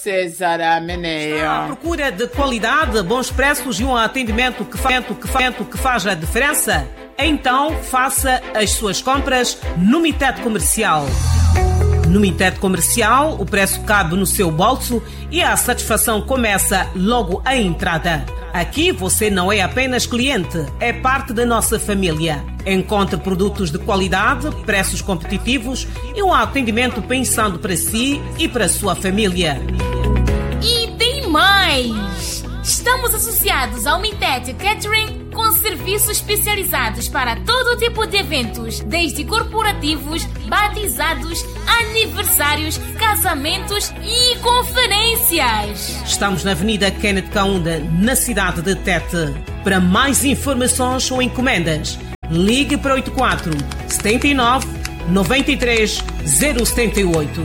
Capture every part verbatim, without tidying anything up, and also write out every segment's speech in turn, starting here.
César ameneyo. À procura de qualidade, bons preços e um atendimento que, fa que, fa que faz a diferença? Então faça as suas compras no Mitet Comercial. No Mitet Comercial, o preço cabe no seu bolso e a satisfação começa logo à entrada. Aqui você não é apenas cliente, é parte da nossa família. Encontre produtos de qualidade, preços competitivos e um atendimento pensando para si e para a sua família. E tem mais! Estamos associados ao Mitet Catering com serviços especializados para todo tipo de eventos, desde corporativos, batizados, aniversários, casamentos e conferências. Estamos na Avenida Kenneth Kaunda, na cidade de Tete. Para mais informações ou encomendas, ligue para oito quatro sete nove nove três zero sete oito.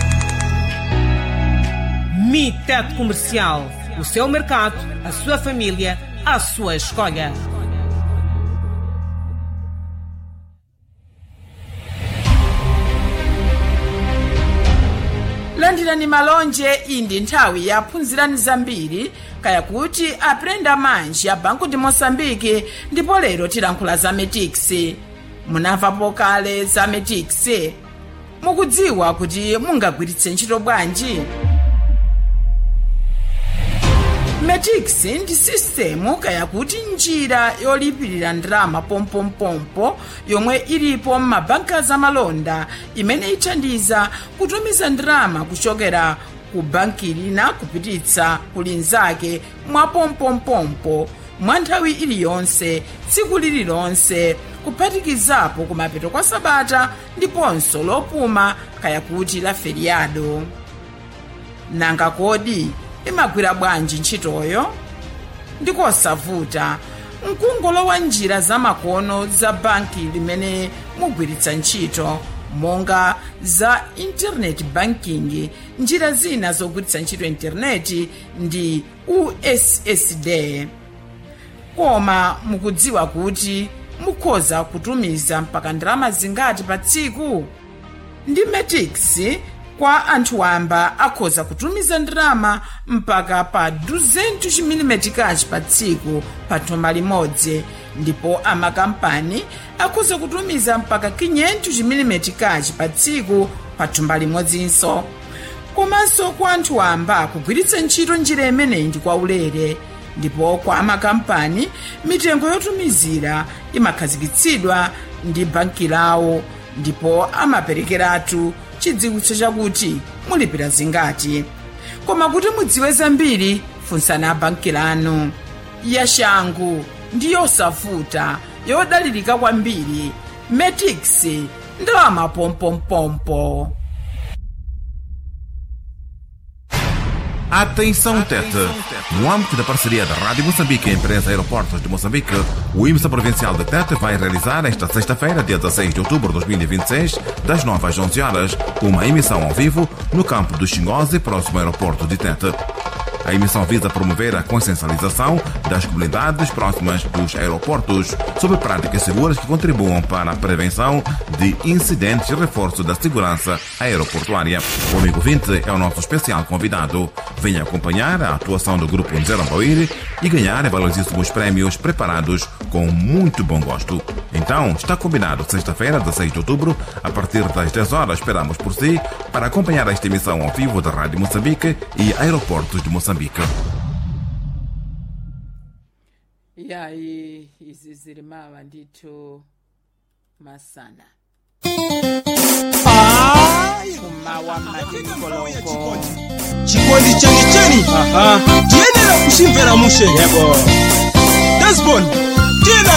Mitet Comercial. O seu mercado, a sua família, a sua escolha. Landirani malonje indi nthawi ya phunzirani zambiri kaya kuti aprenda manji ya Banco de Moçambique ndipo lero tilankhula za Metix. Munamvapo kale za Metix? Mukudziwa kuti mungagwiritse ntchito bwanji? Metix ndi sistemu kaya kuti njira yolipirira ndalama pompompompo yomwe ilipo m'mabanka zamalonda imene ithandiza kutumiza ndalama kuchokera ku banki lina kupititsa ku linzake mwa pompompompo mwa nthawi iliyonse tsiku lililonse kuphatikizapo kumapeto kwa sabata ndiponso lopuma kaya kuti la feriado. Nanga kodi imagwira bwanji ntchitoyo? Ndikosavuta, mkungolowa njira zamakono za banki limene mugwiritsa ntchito monga za internet banking. Njira zina zogwiritsa ntchito intaneti ndi U S S D. Koma mukudziwa kuti mukhoza kutumiza mpaka ndalama zingati pa tsiku? Ndi Metix kwa anthu wamba akhoza kutumiza ndalama mpaka pa duzentos milimetikachi pa tsiku pa thumba limodzi, ndipo amakampani akhoza kutumiza mpaka quinhentos milimetikachi pa tsiku pa thumba limodzinso. Komanso kwa anthu wamba kugwiritsa ntchito njira imeneyi ndi kwaulere, ndipo kwa amakampani mitengo yotumizira imakhazikitsidwa ndi banki lawo, ndipo amaperekeratu chidziwitso chakuti mulipira zingati. Koma kuti mudziwe zambiri, funsani banki lanu. Yashangu ndi yosavuta, yodalirika kwambiri. Metix, ndalama pompompompo. Atenção Tete! No âmbito da parceria da Rádio Moçambique e a empresa Aeroportos de Moçambique, o IMSA Provincial de Tete vai realizar esta sexta-feira, dia dezasseis de outubro de dois mil e vinte e seis, das nove às onze horas, uma emissão ao vivo no campo do Xingoze, próximo ao aeroporto de Tete. A emissão visa promover a consciencialização das comunidades próximas dos aeroportos sobre práticas seguras que contribuam para a prevenção de incidentes e reforço da segurança aeroportuária. O amigo vinte é o nosso especial convidado. Venha acompanhar a atuação do grupo Nzero Mbawiri e ganhar valiosíssimos prémios preparados com muito bom gosto. Então, está combinado sexta-feira, dezasseis de outubro, a partir das dez horas, esperamos por si, para acompanhar esta emissão ao vivo da Rádio Moçambique e Aeroportos de Moçambique. E aí, izi zilimawa ndithu masana. Kumawa matikoloko. Chikondi chani chani. Aha. Tienera kushimvera mushe. Yebo. Desbon. Tienera.